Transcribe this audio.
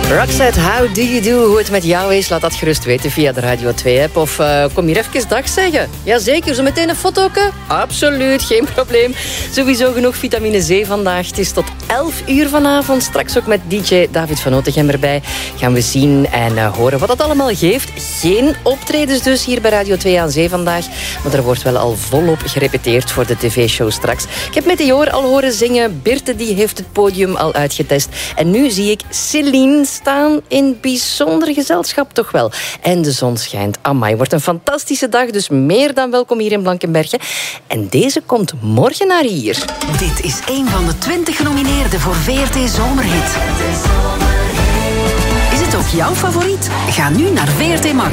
Roxette, how do you do? Hoe het met jou is, laat dat gerust weten via de Radio 2-app. Of kom hier even dag zeggen. Jazeker, zo meteen een fotoke? Absoluut, geen probleem. Sowieso genoeg vitamine C vandaag. Het is tot 11 uur vanavond. Straks ook met DJ David van Otegem erbij. Gaan we zien en horen wat dat allemaal geeft. Geen optredens dus hier bij Radio 2 aan Zee vandaag. Maar er wordt wel al volop gerepeteerd voor de tv-show straks. Ik heb Meteor al horen zingen. Birte die heeft het podium al uitgetest. En nu zie ik Celine staan in bijzonder gezelschap toch wel. En de zon schijnt. Amai, wordt een fantastische dag, dus meer dan welkom hier in Blankenberge. En deze komt morgen naar hier. Dit is een van de 20 genomineerden voor VRT Zomerhit. Is het ook jouw favoriet? Ga nu naar VRT Max.